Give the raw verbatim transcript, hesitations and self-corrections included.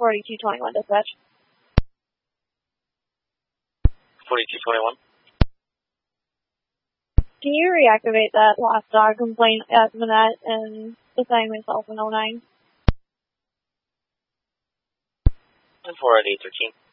forty-two twenty-one dispatch. forty-two twenty-one. Can you reactivate that lost dog complaint at Manette and assign myself an oh nine? And four at eight thirteen.